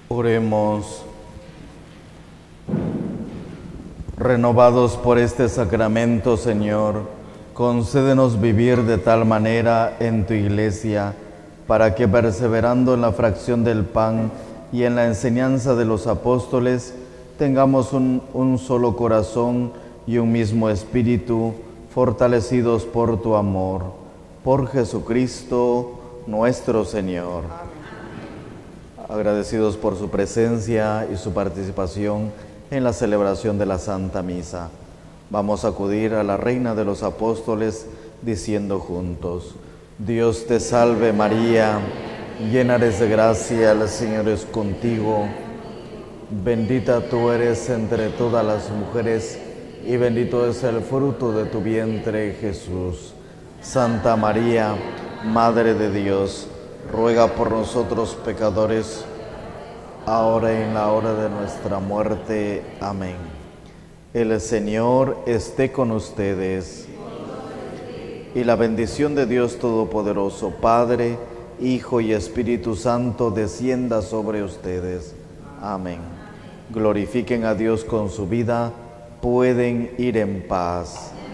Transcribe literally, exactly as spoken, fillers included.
Oremos. Renovados por este sacramento, Señor, concédenos vivir de tal manera en tu Iglesia, para que perseverando en la fracción del pan y en la enseñanza de los apóstoles, tengamos un, un solo corazón y un mismo espíritu, fortalecidos por tu amor. Por Jesucristo nuestro Señor. Agradecidos por su presencia y su participación en la celebración de la Santa Misa, vamos a acudir a la Reina de los Apóstoles diciendo juntos: Dios te salve María, llena eres de gracia, el Señor es contigo. Bendita tú eres entre todas las mujeres y bendito es el fruto de tu vientre, Jesús. Santa María, Madre de Dios, ruega por nosotros pecadores, ahora y en la hora de nuestra muerte. Amén. El Señor esté con ustedes. Y la bendición de Dios Todopoderoso, Padre, Hijo y Espíritu Santo, descienda sobre ustedes. Amén. Glorifiquen a Dios con su vida, pueden ir en paz.